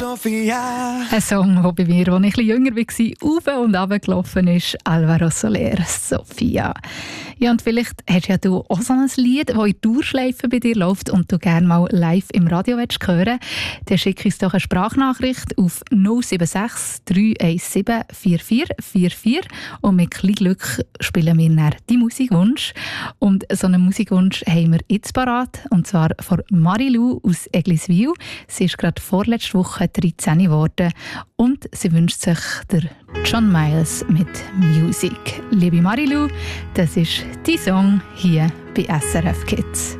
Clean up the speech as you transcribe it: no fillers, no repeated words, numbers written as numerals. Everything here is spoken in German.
Sophia. Ein Song, der bei mir, als ich etwas jünger war, auf und runter gelaufen ist, Alvaro Soler, Sophia. Ja, und vielleicht hast ja du auch so ein Lied, das in Dauerschleife bei dir läuft und du gerne mal live im Radio hören willst. Dann schick uns doch eine Sprachnachricht auf 076 317 4444 und mit kleinem Glück spielen wir dann deinen Musikwunsch. Und so einen Musikwunsch haben wir jetzt parat, und zwar von Marilou aus Egliswil. Sie ist gerade vorletzte Woche 13 geworden und sie wünscht sich der John Miles mit Music. Liebe Marilou, das ist dein Song hier bei SRF Kids.